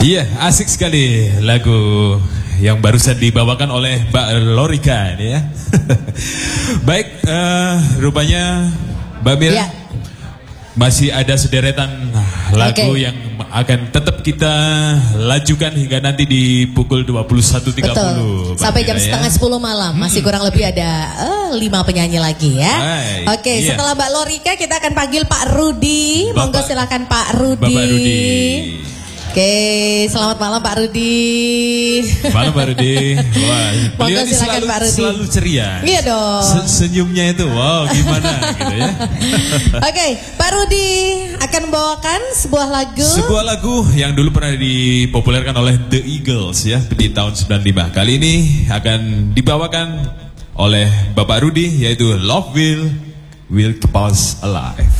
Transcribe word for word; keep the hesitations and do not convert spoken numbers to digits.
Iya, asik sekali lagu yang barusan dibawakan oleh Mbak Lorika ini ya. Baik, uh, rupanya Mbak Mira ya. Masih ada sederetan lagu okay. yang akan tetap kita lajukan hingga nanti di pukul dua puluh satu tiga puluh. Sampai jam ya. setengah sepuluh malam. Masih hmm. kurang lebih ada uh, lima penyanyi lagi ya. Hai, Oke, okay, iya. Setelah Mbak Lorika kita akan panggil Pak Rudi. Bapak, Monggo silakan Pak Rudi. Bapak Rudi. Oke, selamat malam Pak Rudi. Malam Pak Rudi. Wah, beliau ini selalu, Pak Rudi. selalu ceria. Iya dong. Se Senyumnya itu, wow, gimana gitu ya. Oke, Pak Rudi akan membawakan sebuah lagu. Sebuah lagu yang dulu pernah dipopulerkan oleh The Eagles ya di tahun sembilan puluh lima. Kali ini akan dibawakan oleh Bapak Rudi, yaitu Love Will Will Keep Us Alive.